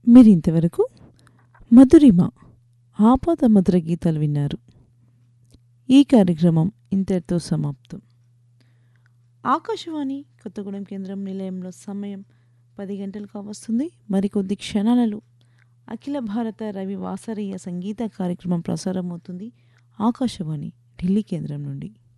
మీరింతవరకు మధురిమ ఆపాత మధుర గీతాలు విన్నారు. ఈ కార్యక్రమం ఇంతటితో సమాప్తం. ఆకాశవాణి కొత్తగూడెం కేంద్రం నిలయంలో సమయం 10 గంటలు కావస్తుంది. మరికొద్ది క్షణాలలో అఖిల భారత రవి వాసరీయ సంగీత కార్యక్రమం ప్రసారమవుతుంది. ఆకాశవాణి ఢిల్లీ కేంద్రం నుండి.